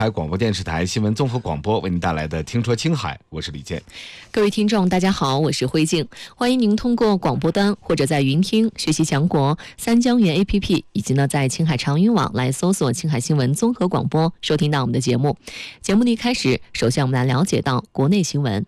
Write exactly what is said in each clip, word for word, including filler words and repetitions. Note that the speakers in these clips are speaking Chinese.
台广播电视台新闻综合广播为您带来的《听说青海》，我是李健。 各位听众，大家好，我是辉静，欢迎您通过广播端或者在云听学习强国三江源 A P P， 以及呢在青海长云网来搜索青海新闻综合广播，收听到我们的节目。节目的一开始，首先我们来了解到国内新闻。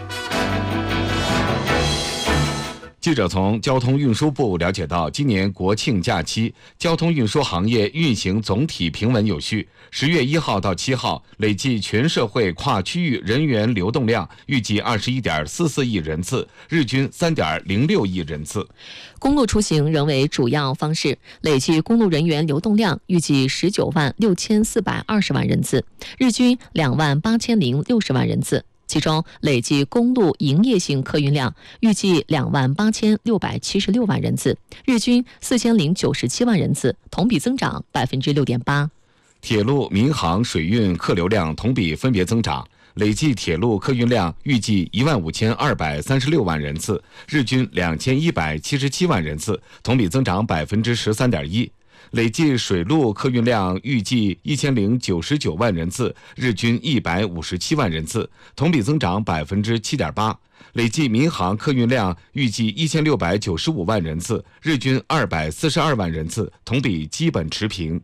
记者从交通运输部了解到，今年国庆假期，交通运输行业运行总体平稳有序。十月一号到七号，累计全社会跨区域人员流动量预计二十一点四四亿人次，日均三点零六亿人次。 公路出行仍为主要方式，累计公路人员流动量预计十九万六千四百二十万人次，日均两万八千零六十万人次。其中，累计公路营业性客运量预计两万八千六百七十六万人次，日均四千零九十七万人次，同比增长百分之六点八。 铁路、民航、水运客流量同比分别增长，累计铁路客运量预计一万五千二百三十六万人次，日均两千一百七十七万人次，同比增长百分之十三点一。累计水路客运量预计一千零九十九万人次，日均一百五十七万人次，同比增长百分之七点八。累计民航客运量预计一千六百九十五万人次，日均二百四十二万人次，同比基本持平。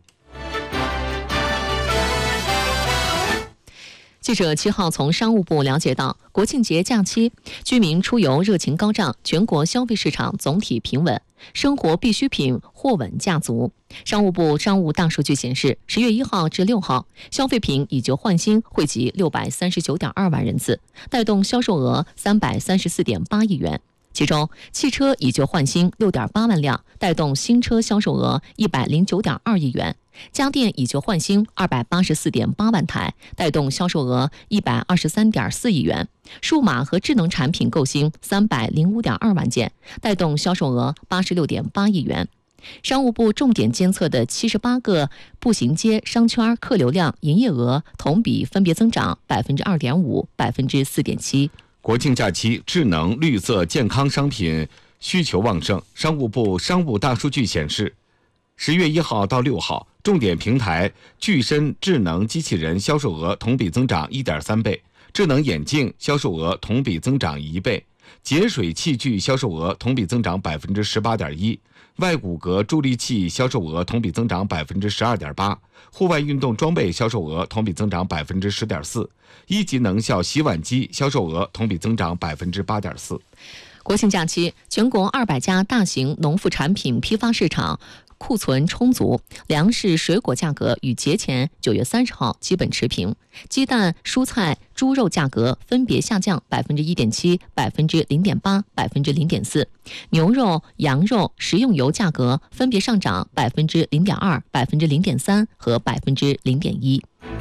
记者七号从商务部了解到，国庆节假期居民出游热情高涨，全国消费市场总体平稳，生活必需品货稳价足。商务部商务大数据显示，十月一号至六号，消费品以旧换新惠及六百三十九点二万人次，带动销售额三百三十四点八亿元。其中，汽车以旧换新六点八万辆，带动新车销售额一百零九点二亿元；家电以旧换新二百八十四点八万台，带动销售额一百二十三点四亿元；数码和智能产品购新三百零五点二万件，带动销售额八十六点八亿元。商务部重点监测的七十八个步行街商圈客流量、营业额同比分别增长百分之二点五、百分之四点七。 国庆假期，智能、绿色、健康商品需求旺盛。商务部商务大数据显示，十月一号到六号，重点平台具身智能机器人销售额同比增长一点三倍，智能眼镜销售额同比增长一倍，节水器具销售额同比增长百分之十八点一，外骨骼助力器销售额同比增长百分之十二点八，户外运动装备销售额同比增长百分之十点四，一级能效洗碗机销售额同比增长百分之八点四。 国庆假期，全国二百家大型农副产品批发市场库存充足，粮食、水果价格与节前九月三十号基本持平。鸡蛋、蔬菜、猪肉价格分别下降百分之一点七、百分之零点八、百分之零点四。牛肉、羊肉、食用油价格分别上涨百分之零点二、百分之零点三和百分之零点一。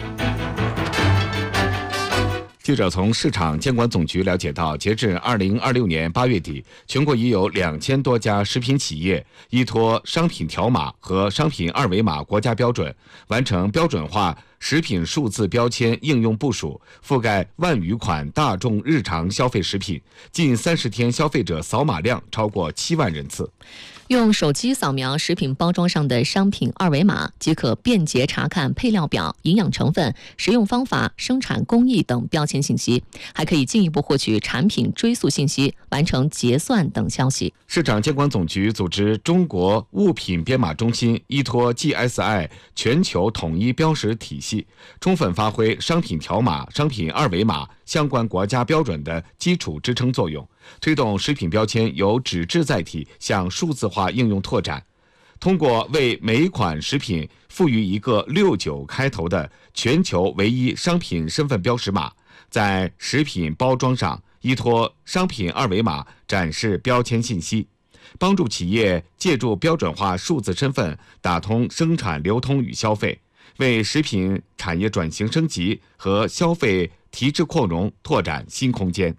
记者从市场监管总局了解到，截至二零二六年八月底，全国已有两千多家食品企业依托商品条码和商品二维码国家标准，完成标准化食品数字标签应用部署，覆盖万余款大众日常消费食品，近三十天消费者扫码量超过七万人次。 用手机扫描食品包装上的商品二维码，即可便捷查看配料表、营养成分、食用方法、生产工艺等标签信息，还可以进一步获取产品追溯信息，完成结算等消息。 市场监管总局组织中国物品编码中心，依托 G S I 全球统一标识体系，充分发挥商品条码、商品二维码相关国家标准的基础支撑作用，推动食品标签由纸质载体向数字化应用拓展。通过为每款食品赋予一个六九开头的全球唯一商品身份标识码，在食品包装上依托商品二维码展示标签信息，帮助企业借助标准化数字身份打通生产流通与消费，为食品产业转型升级和消费提质扩容拓展新空间。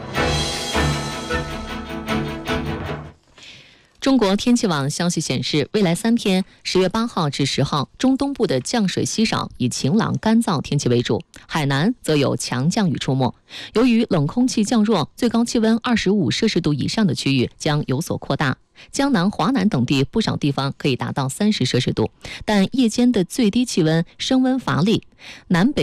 中国天气网消息显示，未来三天，十月八号至十号，中东部的降水稀少，以晴朗干燥天气为主，海南则有强降雨出没。由于冷空气降弱，最高气温二十五摄氏度以上的区域将有所扩大。 江南、华南等地不少地方可以达到三十摄氏度，但夜间的最低气温升温乏力，南北